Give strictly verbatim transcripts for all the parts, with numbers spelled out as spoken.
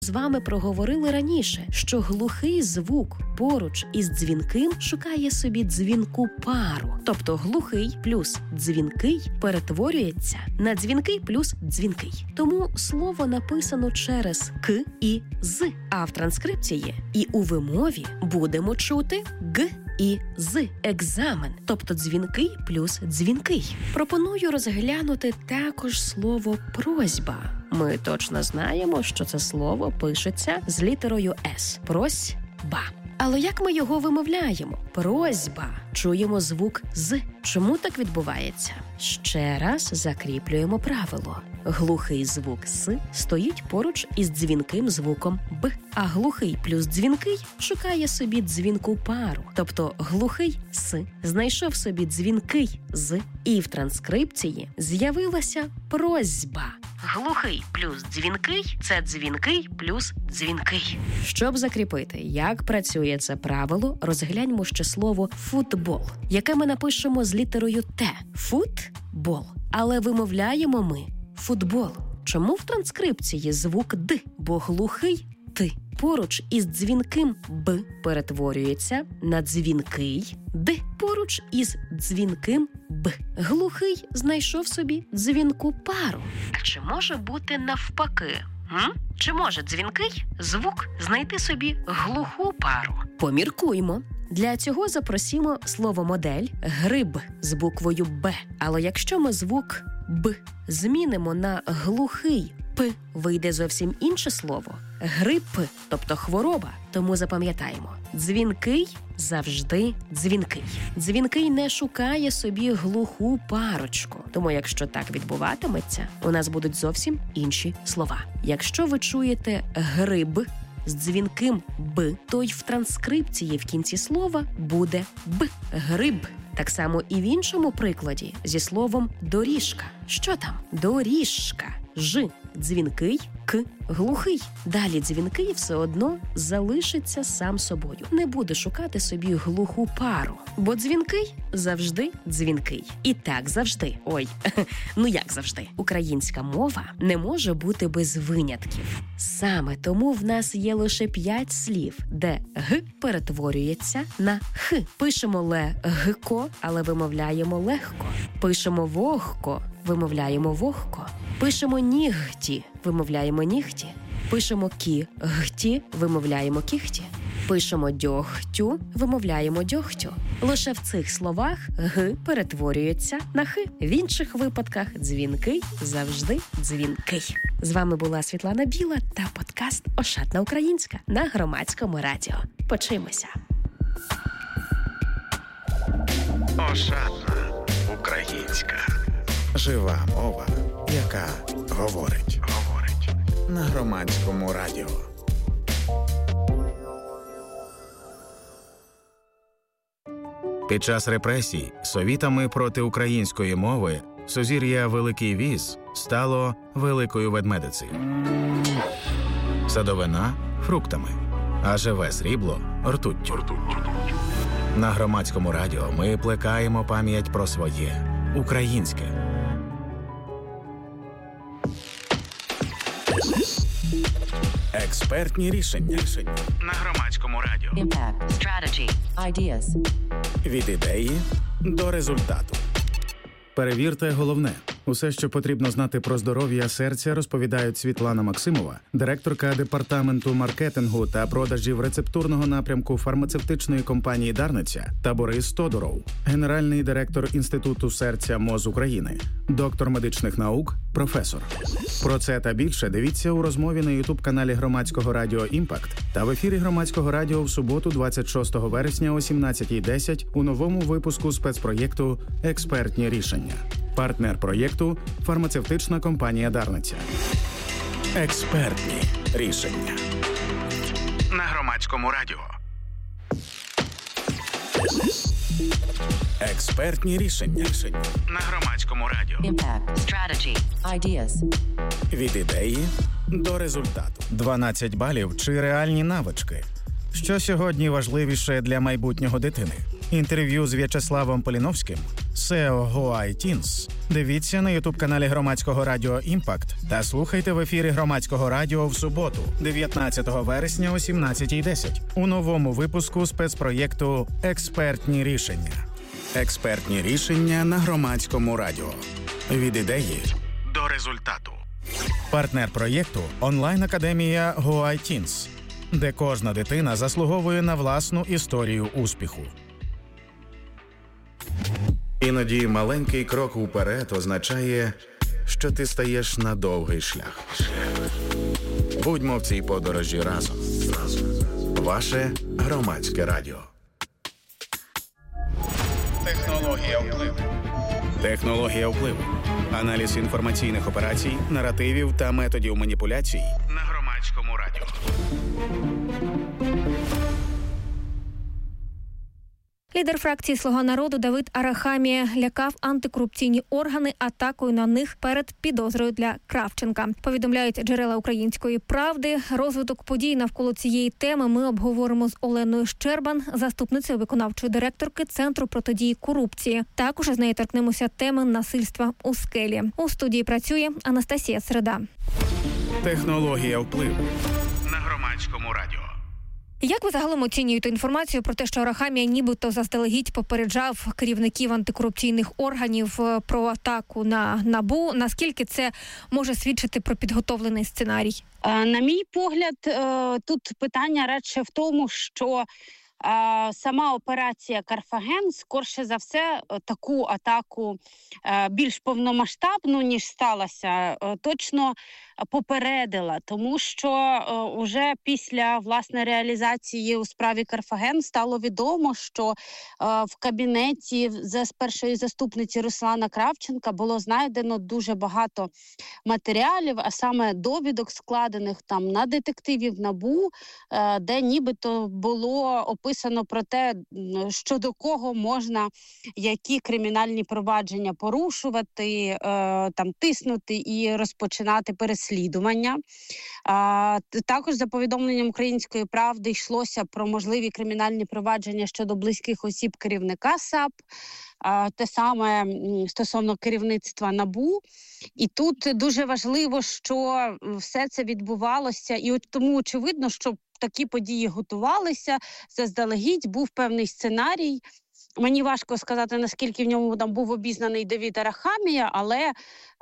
З вами проговорили раніше, що глухий звук поруч із дзвінким шукає собі дзвінку пару. Тобто глухий плюс дзвінкий перетворюється на дзвінкий плюс дзвінкий. Тому слово написано через «к» і «з», а в транскрипції і у вимові будемо чути «г» і «з» – екзамен, тобто дзвінкий плюс дзвінкий. Пропоную розглянути також слово «просьба». Ми точно знаємо, що це слово пишеться з літерою «с» – «просьба». Але як ми його вимовляємо? Просьба. Чуємо звук «з». Чому так відбувається? Ще раз закріплюємо правило. Глухий звук «с» стоїть поруч із дзвінким звуком «б», а глухий плюс дзвінкий шукає собі дзвінку пару. Тобто глухий «с» знайшов собі дзвінкий «з», і в транскрипції з'явилася просьба. Глухий плюс дзвінкий – це дзвінкий плюс дзвінкий. Щоб закріпити, як працює це правило, розгляньмо ще слово «футбол», яке ми напишемо з літерою «т» – «футбол». Але вимовляємо ми «футбол». Чому в транскрипції звук «д», бо глухий «т» поруч із дзвінким «б» перетворюється на дзвінкий «д» поруч із дзвінким «б». Глухий знайшов собі дзвінку пару. А чи може бути навпаки? М? Чи може дзвінкий звук знайти собі глуху пару? Поміркуймо. Для цього запросімо слово «модель» гриб з буквою «б». Але якщо ми звук «б» змінимо на глухий «п», вийде зовсім інше слово – грип, тобто хвороба. Тому запам'ятаємо – дзвінкий завжди дзвінкий. Дзвінкий не шукає собі глуху парочку. Тому якщо так відбуватиметься, у нас будуть зовсім інші слова. Якщо ви чуєте «гриб» з дзвінким «б», то й в транскрипції в кінці слова буде «б» – гриб. Так само і в іншому прикладі зі словом «доріжка». Що там? Доріжка. Ж – дзвінкий, к – глухий. Далі дзвінкий все одно залишиться сам собою. Не буде шукати собі глуху пару. Бо дзвінкий завжди дзвінкий. І так завжди. Ой, ну як завжди. Українська мова не може бути без винятків. Саме тому в нас є лише п'ять слів, де «г» перетворюється на «х». Пишемо «легко», але вимовляємо легко. Пишемо «вогко», вимовляємо вогко. Пишемо «нігті», вимовляємо нігті. Пишемо «кігті», вимовляємо кігті. Пишемо «дьогтю», вимовляємо дьогтю. Лише в цих словах «г» перетворюється на «х». В інших випадках дзвінкий завжди дзвінкий. З вами була Світлана Біла та подкаст «Ошатна українська» на Громадському радіо. Почуємося. Ошатна українська. Жива мова, яка говорить. Говорить. На Громадському радіо. Під час репресій совітами проти української мови сузір'я Великий Віз стало Великою Ведмедицею. Садовина – фруктами, а живе срібло – ртуттю. На Громадському радіо ми плекаємо пам'ять про своє – українське. Експертні рішення. На Громадському радіо. Impact. Strategy. Ideas. Від ідеї до результату. Перевірте головне. Усе, що потрібно знати про здоров'я серця, розповідають Світлана Максимова, директорка департаменту маркетингу та продажів рецептурного напрямку фармацевтичної компанії «Дарниця», та Борис Тодуров, генеральний директор Інституту серця МОЗ України, доктор медичних наук, професор. Про це та більше дивіться у розмові на ютуб-каналі Громадського радіо «Імпакт» та в ефірі Громадського радіо в суботу двадцять шостого вересня о сімнадцятій десять у новому випуску спецпроєкту «Експертні рішення». Партнер проєкту – фармацевтична компанія «Дарниця». Експертні рішення. На Громадському радіо. Експертні рішення. На Громадському радіо. Impact. Strategy. Ideas. Від ідеї до результату. дванадцять балів чи реальні навички? Що сьогодні важливіше для майбутнього дитини? Інтерв'ю з В'ячеславом Поліновським сео GoITeens, дивіться на ютуб-каналі Громадського радіо «Імпакт» та слухайте в ефірі Громадського радіо в суботу, дев'ятнадцятого вересня о сімнадцятій десять у новому випуску спецпроєкту «Експертні рішення». Експертні рішення на Громадському радіо. Від ідеї до результату. Партнер проєкту – онлайн-академія GoITeens, де кожна дитина заслуговує на власну історію успіху. Іноді маленький крок уперед означає, що ти стаєш на довгий шлях. Будьмо в цій подорожі разом. Ваше Громадське радіо. Технологія впливу. Технологія впливу. Аналіз інформаційних операцій, наративів та методів маніпуляцій на Громадському радіо. Лідер фракції «Слуга народу» Давид Арахамія лякав антикорупційні органи атакою на них перед підозрою для Кравченка. Повідомляють джерела «Української правди». Розвиток подій навколо цієї теми ми обговоримо з Оленою Щербан, заступницею виконавчої директорки Центру протидії корупції. Також з нею торкнемося теми насильства у скелі. У студії працює Анастасія Середа. Технологія впливу на Громадському радіо. Як ви загалом оцінюєте інформацію про те, що Арахамія нібито заздалегідь попереджав керівників антикорупційних органів про атаку на НАБУ? Наскільки це може свідчити про підготовлений сценарій? На мій погляд, тут питання радше в тому, що сама операція «Карфаген», скорше за все, таку атаку більш повномасштабну, ніж сталася, точно попередила. Тому що вже після, власне, реалізації у справі «Карфаген» стало відомо, що в кабінеті з першої заступниці Руслана Кравченка було знайдено дуже багато матеріалів, а саме довідок, складених там на детективів НАБУ, де нібито було описано про те, щодо кого можна які кримінальні провадження порушувати, там тиснути і розпочинати переслідування. Також за повідомленням «Української правди» йшлося про можливі кримінальні провадження щодо близьких осіб керівника САП, те саме стосовно керівництва НАБУ. І тут дуже важливо, що все це відбувалося, і от тому очевидно, що такі події готувалися, заздалегідь був певний сценарій. Мені важко сказати, наскільки в ньому там був обізнаний Давид Арахамія, але е,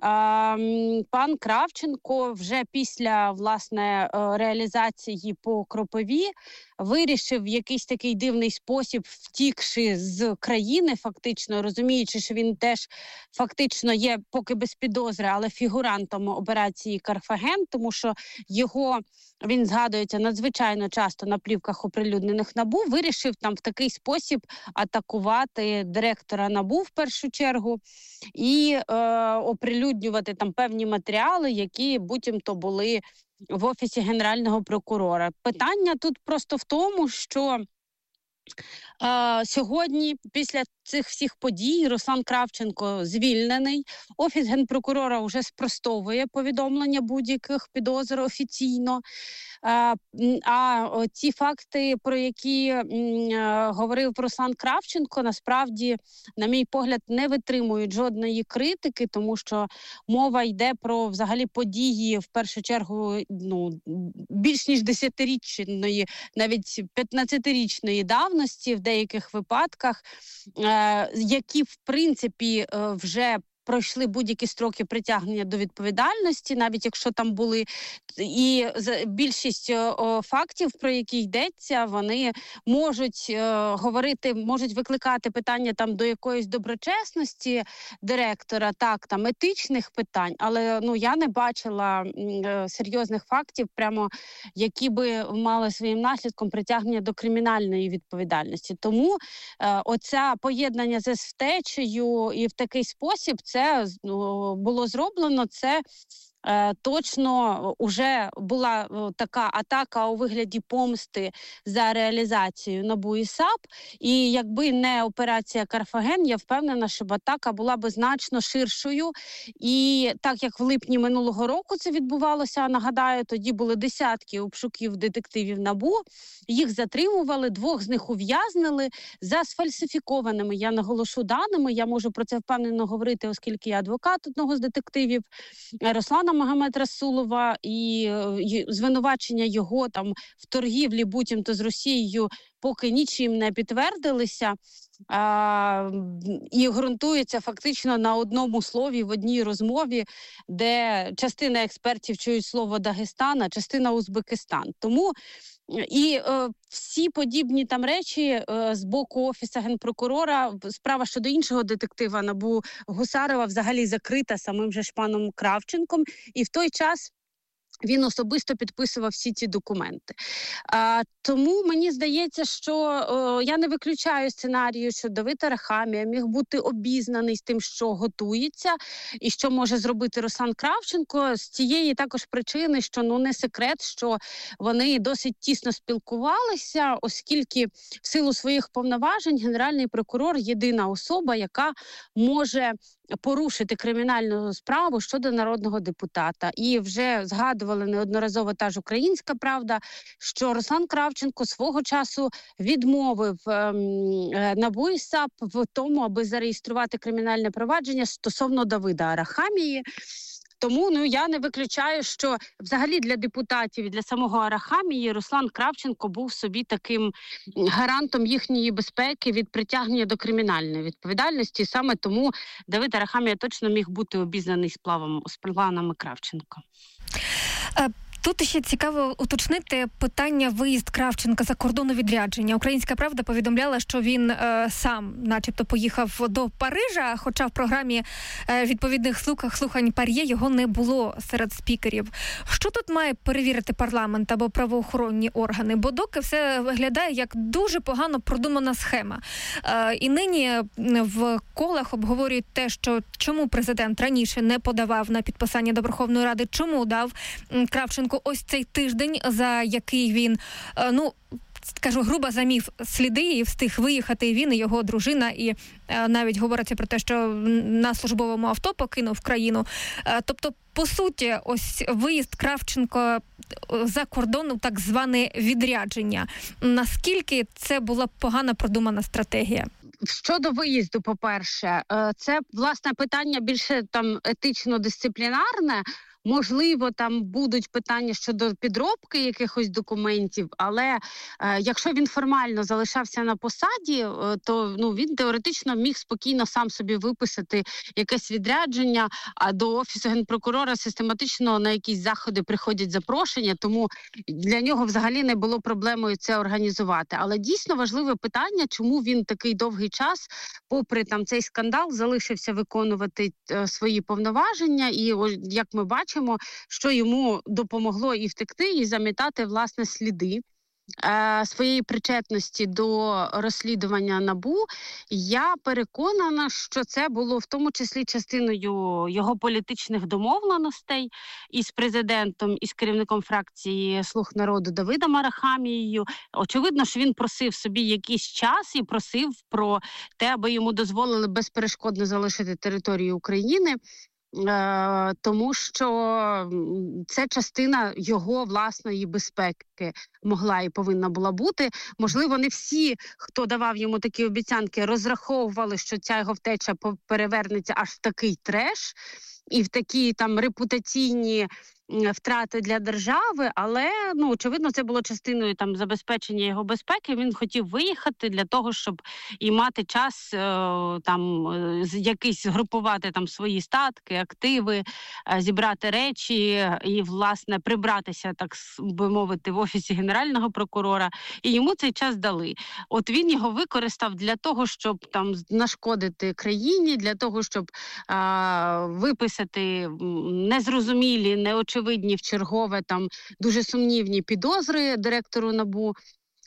пан Кравченко вже після, власне, реалізації по Кропиві вирішив в якийсь такий дивний спосіб, втікши з країни, фактично, розуміючи, що він теж фактично є поки без підозри, але фігурантом операції «Карфаген», тому що його, він згадується надзвичайно часто на плівках оприлюднених НАБУ, вирішив там в такий спосіб атакувати директора НАБУ в першу чергу і е, оприлюднювати там певні матеріали, які буцімто були в Офісі Генерального прокурора. Питання тут просто в тому, що е, сьогодні, після цих всіх подій, Руслан Кравченко звільнений. Офіс Генпрокурора вже спростовує повідомлення будь-яких підозр офіційно. А, а ті факти, про які м, говорив Руслан Кравченко, насправді, на мій погляд, не витримують жодної критики, тому що мова йде про взагалі події, в першу чергу, ну, більш ніж десятирічної, навіть п'ятнадцятирічної давності в деяких випадках, е, які, в принципі, е, вже пройшли будь-які строки притягнення до відповідальності, навіть якщо там були, і більшість о, фактів, про які йдеться, вони можуть е, говорити, можуть викликати питання там до якоїсь доброчесності директора, так, там етичних питань, але ну я не бачила е, серйозних фактів, прямо які би мали своїм наслідком притягнення до кримінальної відповідальності. Тому е, оця поєднання з втечею і в такий спосіб це Це було зроблено, це точно вже була така атака у вигляді помсти за реалізацію НАБУ і САП. І якби не операція «Карфаген», я впевнена, що б атака була б значно ширшою. І так як в липні минулого року це відбувалося, нагадаю, тоді були десятки обшуків детективів НАБУ, їх затримували, двох з них ув'язнили за сфальсифікованими, я наголошу, даними. Я можу про це впевнено говорити, оскільки я адвокат одного з детективів, Руслана Магомед-Расулова, і, і звинувачення його там в торгівлі буцімто з Росією поки нічим не підтвердилися, а, і ґрунтується фактично на одному слові, в одній розмові, де частина експертів чують слово Дагестан, а частина Узбекистан. Тому і е, всі подібні там речі е, з боку Офісу Генпрокурора, справа щодо іншого детектива НАБУ Гусарова взагалі закрита самим же ж паном Кравченком, і в той час він особисто підписував всі ці документи. А, тому мені здається, що о, я не виключаю сценарію, що Давид Арахамія міг бути обізнаний з тим, що готується, і що може зробити Руслан Кравченко, з цієї також причини, що ну не секрет, що вони досить тісно спілкувалися, оскільки в силу своїх повноважень Генеральний прокурор – єдина особа, яка може порушити кримінальну справу щодо народного депутата. І вже згадували неодноразово та ж «Українська правда», що Руслан Кравченко свого часу відмовив ем, НАБУ і САП в тому, аби зареєструвати кримінальне провадження стосовно Давида Арахамії. Тому ну я не виключаю, що взагалі для депутатів і для самого Арахамії Руслан Кравченко був собі таким гарантом їхньої безпеки від притягнення до кримінальної відповідальності. Саме тому Давид Арахамія точно міг бути обізнаний з плавом, з планами Кравченка. Тут ще цікаво уточнити питання виїзд Кравченка за кордон у відрядження. «Українська правда» повідомляла, що він е, сам начебто поїхав до Парижа, хоча в програмі е, відповідних слухах, слухань ПАРЄ його не було серед спікерів. Що тут має перевірити парламент або правоохоронні органи? Бо доки все виглядає як дуже погано продумана схема. Е, і нині в колах обговорюють те, що чому президент раніше не подавав на підписання до Верховної Ради, чому дав Кравченку ось цей тиждень, за який він, ну, скажу грубо, замів сліди і встиг виїхати він і його дружина, і навіть говориться про те, що на службовому авто покинув країну. Тобто, по суті, ось виїзд Кравченко за кордон, так зване відрядження. Наскільки це була погано продумана стратегія? Щодо виїзду, по-перше, це, власне, питання більше там етично-дисциплінарне. Можливо, там будуть питання щодо підробки якихось документів, але е, якщо він формально залишався на посаді, е, то ну, він теоретично міг спокійно сам собі виписати якесь відрядження, а до Офісу Генпрокурора систематично на якісь заходи приходять запрошення, тому для нього взагалі не було проблемою це організувати. Але дійсно важливе питання, чому він такий довгий час, попри там цей скандал, залишився виконувати е, свої повноваження, і о, як ми бачимо, Бачимо, що йому допомогло і втекти, і замітати, власне, сліди е, своєї причетності до розслідування НАБУ. Я переконана, що це було в тому числі частиною його політичних домовленостей із президентом, із керівником фракції «Слуг народу» Давидом Арахамією. Очевидно, що він просив собі якийсь час і просив про те, аби йому дозволили безперешкодно залишити територію України. Е, тому що це частина його власної безпеки могла і повинна була бути. Можливо, не всі, хто давав йому такі обіцянки, розраховували, що ця його втеча перевернеться аж в такий треш і в такі там репутаційні втрати для держави, але, ну, очевидно, це було частиною там забезпечення його безпеки. Він хотів виїхати для того, щоб і мати час е, там якийсь згрупувати там свої статки, активи, е, зібрати речі і, власне, прибратися, так би мовити, в Офісі Генерального прокурора. І йому цей час дали. От він його використав для того, щоб там нашкодити країні, для того, щоб е, виписати незрозумілі, неочевидні видні в чергове там дуже сумнівні підозри директору НАБУ.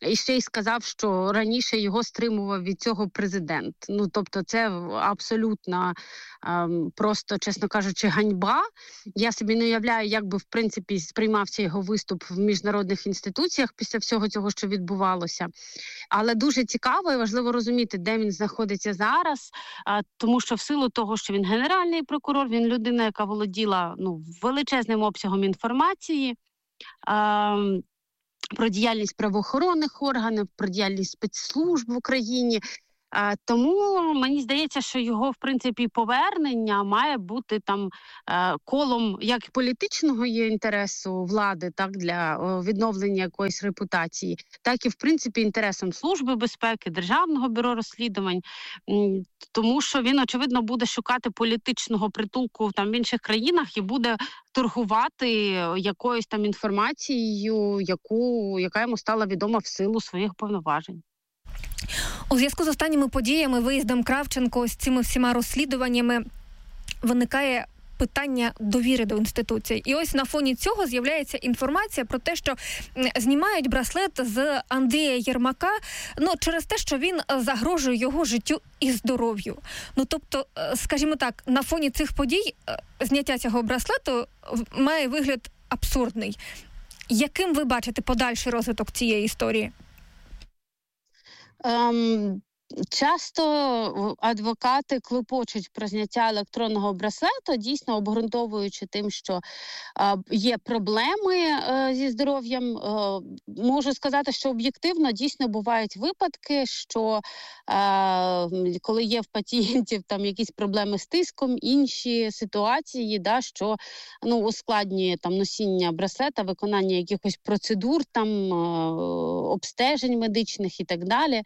І ще й сказав, що раніше його стримував від цього президент. Ну, тобто це абсолютно ем, просто, чесно кажучи, ганьба. Я собі не уявляю, як би, в принципі, сприймався його виступ в міжнародних інституціях після всього цього, що відбувалося. Але дуже цікаво і важливо розуміти, де він знаходиться зараз, е, тому що в силу того, що він генеральний прокурор, він людина, яка володіла ну, величезним обсягом інформації, е, про діяльність правоохоронних органів, про діяльність спецслужб в Україні. А, тому мені здається, що його, в принципі, повернення має бути там е, колом як політичного є інтересу влади, так, для о, відновлення якоїсь репутації, так і, в принципі, інтересом Служби безпеки, Державного бюро розслідувань. М, тому що він, очевидно, буде шукати політичного притулку там в інших країнах і буде торгувати якоюсь там інформацією, яку, яка йому стала відома в силу своїх повноважень. У зв'язку з останніми подіями, виїздом Кравченко, з цими всіма розслідуваннями, виникає питання довіри до інституцій. І ось на фоні цього з'являється інформація про те, що знімають браслет з Андрія Єрмака, ну, через те, що він загрожує його життю і здоров'ю. Ну, тобто, скажімо так, на фоні цих подій зняття цього браслету має вигляд абсурдний. Яким ви бачите подальший розвиток цієї історії? Um... Часто адвокати клопочуть про зняття електронного браслету, дійсно обґрунтовуючи тим, що е, є проблеми е, зі здоров'ям. Е, можу сказати, що об'єктивно дійсно бувають випадки, що е, коли є в пацієнтів там якісь проблеми з тиском, інші ситуації, да, що ну, ускладнює там носіння браслета, виконання якихось процедур, там е, обстежень медичних і так далі.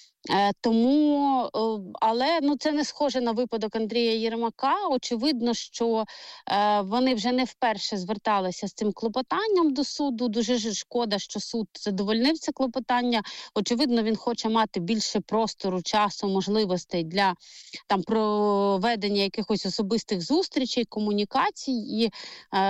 Тому, але ну, це не схоже на випадок Андрія Єрмака. Очевидно, що е, вони вже не вперше зверталися з цим клопотанням до суду. Дуже ж шкода, що суд задовольнив це клопотання. Очевидно, він хоче мати більше простору, часу, можливостей для там проведення якихось особистих зустрічей, комунікацій і е,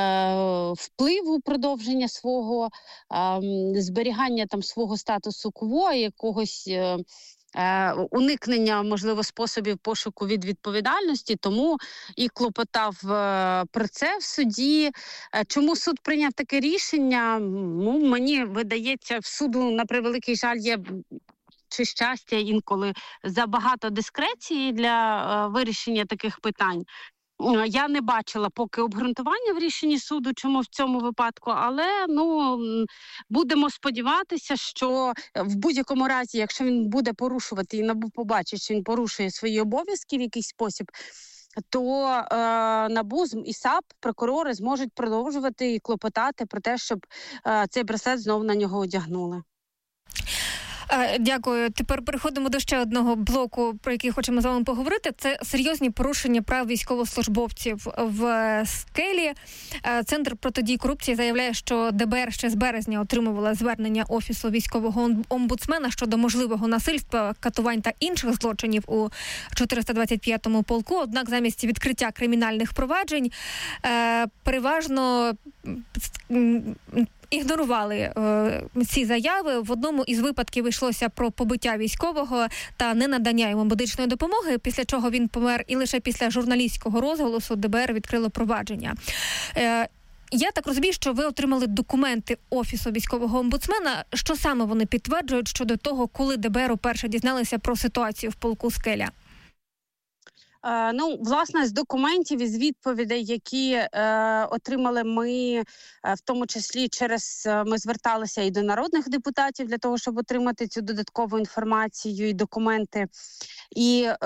впливу продовження свого, е, зберігання там свого статусу кво, якогось е, Е, уникнення, можливо, способів пошуку від відповідальності, тому і клопотав е, про це в суді. Е, чому суд прийняв таке рішення? Ну, мені видається, в суду, на превеликий жаль, є чи щастя інколи забагато дискреції для е, вирішення таких питань. Я не бачила поки обґрунтування в рішенні суду, чому в цьому випадку, але ну будемо сподіватися, що в будь-якому разі, якщо він буде порушувати і НАБУ побачить, що він порушує свої обов'язки в якийсь спосіб, то е, НАБУ і САП, прокурори зможуть продовжувати і клопотати про те, щоб е, цей браслет знову на нього одягнули. Дякую. Тепер переходимо до ще одного блоку, про який хочемо з вами поговорити. Це серйозні порушення прав військовослужбовців в Скелі. Центр протидії корупції заявляє, що ДБР ще з березня отримувала звернення Офісу військового омбудсмена щодо можливого насильства, катувань та інших злочинів у чотириста двадцять п'ятому полку. Однак замість відкриття кримінальних проваджень переважно ігнорували е, ці заяви. В одному із випадків йшлося про побиття військового та ненадання йому медичної допомоги, після чого він помер, і лише після журналістського розголосу ДБР відкрило провадження. Е, я так розумію, що ви отримали документи Офісу військового омбудсмена. Що саме вони підтверджують щодо того, коли ДБР уперше дізналися про ситуацію в полку Скеля? Е, ну, власне, з документів і з відповідей, які е, отримали ми, е, в тому числі через, е, ми зверталися і до народних депутатів для того, щоб отримати цю додаткову інформацію і документи, і, е,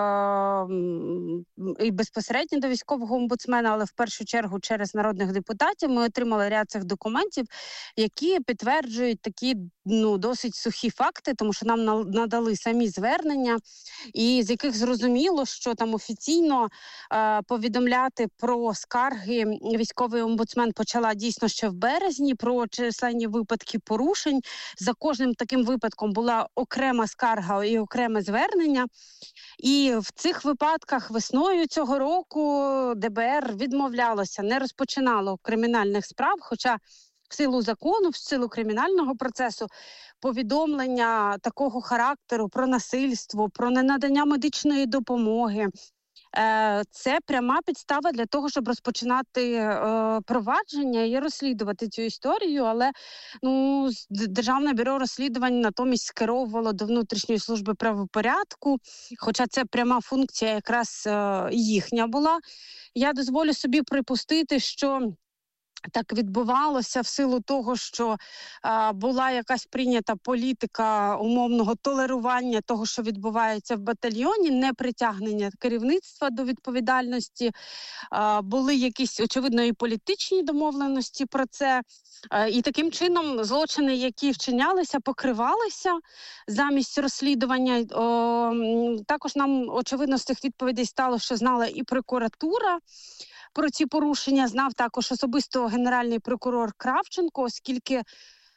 і безпосередньо до військового омбудсмена, але в першу чергу через народних депутатів ми отримали ряд цих документів, які підтверджують такі ну, досить сухі факти, тому що нам надали самі звернення, і з яких зрозуміло, що там офіційно е, повідомляти про скарги військовий омбудсмен почала дійсно ще в березні, про численні випадки порушень. За кожним таким випадком була окрема скарга і окреме звернення. І в цих випадках весною цього року ДБР відмовлялося, не розпочинало кримінальних справ, хоча в силу закону, в силу кримінального процесу, повідомлення такого характеру про насильство, про ненадання медичної допомоги. Це пряма підстава для того, щоб розпочинати е, провадження і розслідувати цю історію, але ну, Державне бюро розслідувань натомість скеровувало до внутрішньої служби правопорядку, хоча це пряма функція якраз е, їхня була. Я дозволю собі припустити, що так відбувалося в силу того, що а, була якась прийнята політика умовного толерування того, що відбувається в батальйоні, не притягнення керівництва до відповідальності. А, були якісь, очевидно, і політичні домовленості про це. А, і таким чином злочини, які вчинялися, покривалися замість розслідування. О, також нам, очевидно, з цих відповідей стало, що знала і прокуратура про ці порушення, знав також особисто генеральний прокурор Кравченко, оскільки е,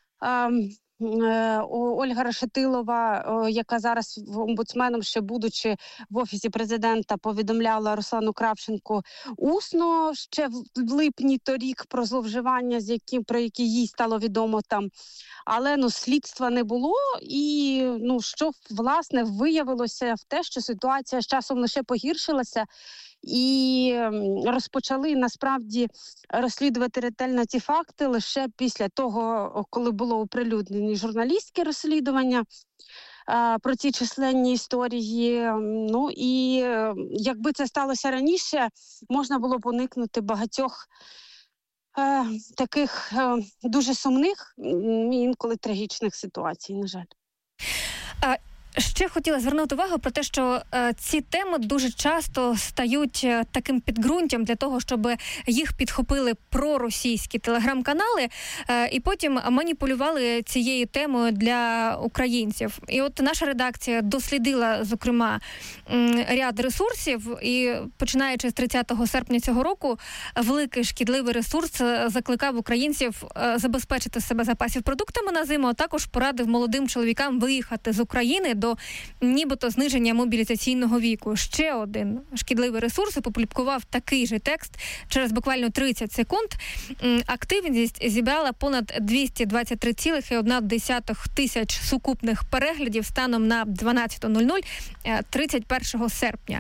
е, Ольга Решетилова, е, яка зараз омбудсменом, ще будучи в Офісі президента, повідомляла Руслану Кравченку усно ще в липні торік про зловживання, з яким, про які їй стало відомо там. Але ну, слідства не було, і ну, що, власне, виявилося в те, що ситуація з часом лише погіршилася, і розпочали, насправді, розслідувати ретельно ці факти лише після того, коли було оприлюднені журналістські розслідування а, про ці численні історії. Ну і якби це сталося раніше, можна було б уникнути багатьох е, таких е, дуже сумних і інколи трагічних ситуацій, на жаль. А... Ще хотіла звернути увагу про те, що е, ці теми дуже часто стають е, таким підґрунтям для того, щоб їх підхопили проросійські телеграм-канали е, і потім маніпулювали цією темою для українців. І от наша редакція дослідила, зокрема, м, ряд ресурсів, і починаючи з тридцятого серпня цього року, великий шкідливий ресурс закликав українців е, забезпечити себе запасів продуктами на зиму, а також порадив молодим чоловікам виїхати з України до до нібито зниження мобілізаційного віку. Ще один шкідливий ресурс опублікував такий же текст через буквально тридцять секунд. Активність зібрала понад двісті двадцять три цілих одна десятих тисяч сукупних переглядів станом на дванадцята нуль нуль тридцять першого серпня.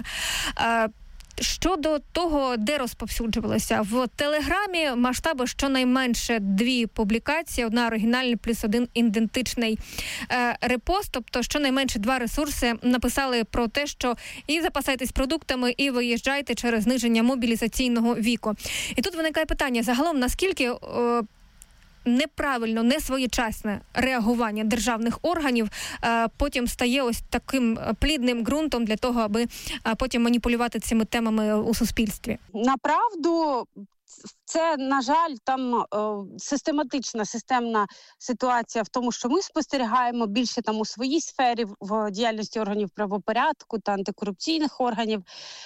Щодо того, де розповсюджувалося, в Телеграмі масштаби щонайменше дві публікації, одна оригінальна плюс один ідентичний е, репост, тобто щонайменше два ресурси написали про те, що і запасайтесь продуктами, і виїжджайте через зниження мобілізаційного віку. І тут виникає питання, загалом, наскільки е, неправильно, несвоєчасне реагування державних органів е, потім стає ось таким плідним ґрунтом для того, аби е, потім маніпулювати цими темами у суспільстві. Направду, це, на жаль, там е, систематична, системна ситуація в тому, що ми спостерігаємо більше там у своїй сфері в діяльності органів правопорядку та антикорупційних органів.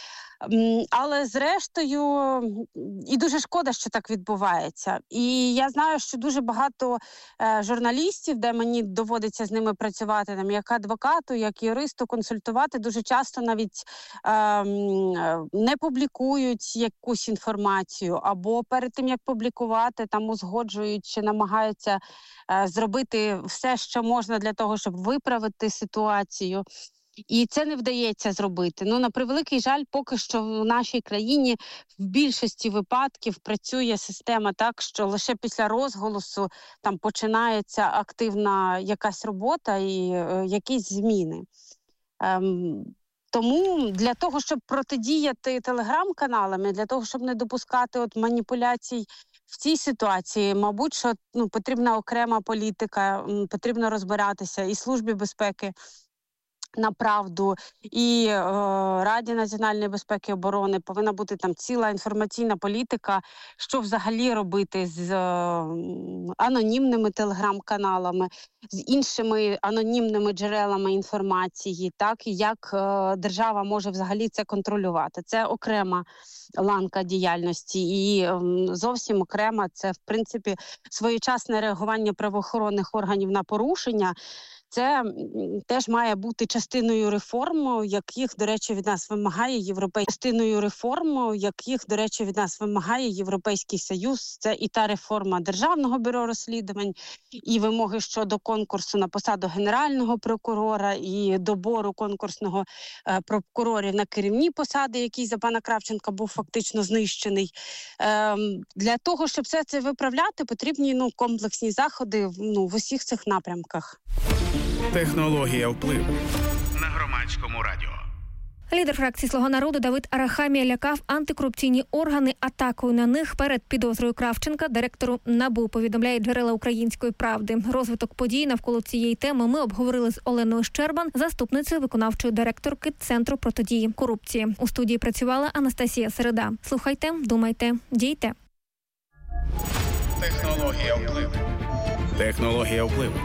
Але зрештою, і дуже шкода, що так відбувається. І я знаю, що дуже багато е, журналістів, де мені доводиться з ними працювати, там, як адвокату, як юристу, консультувати, дуже часто навіть е, не публікують якусь інформацію, або перед тим, як публікувати, там узгоджують чи намагаються е, зробити все, що можна для того, щоб виправити ситуацію. І це не вдається зробити. Ну, на превеликий жаль, поки що в нашій країні в більшості випадків працює система так, що лише після розголосу там починається активна якась робота і е, якісь зміни. Ем, тому для того, щоб протидіяти телеграм-каналами, для того, щоб не допускати от маніпуляцій в цій ситуації, мабуть, що ну, потрібна окрема політика, потрібно розбиратися і Службі безпеки, направду, і е, Раді національної безпеки і оборони повинна бути там ціла інформаційна політика, що взагалі робити з е, анонімними телеграм-каналами, з іншими анонімними джерелами інформації, так, і як е, держава може взагалі це контролювати. Це окрема ланка діяльності, і е, зовсім окрема це, в принципі, своєчасне реагування правоохоронних органів на порушення. це теж має бути частиною реформ, яких, до речі, від нас вимагає європейський частиною реформ, яких, до речі, від нас вимагає Європейський Союз. Це і та реформа Державного бюро розслідувань, і вимоги щодо конкурсу на посаду генерального прокурора, і добору конкурсного е, прокурорів на керівні посади, який за пана Кравченка був фактично знищений. Е, для того, щоб все це виправляти, потрібні ну комплексні заходи ну в усіх цих напрямках. Технологія впливу На Громадському радіо. Лідер фракції «Слуга народу» Давид Арахамія лякав антикорупційні органи атакою на них перед підозрою Кравченка директору НАБУ, повідомляє джерела «Української правди». Розвиток подій навколо цієї теми ми обговорили з Оленою Щербан, заступницею виконавчої директорки Центру протидії корупції. У студії працювала Анастасія Середа. Слухайте, думайте, дійте. Технологія впливу. Технологія впливу.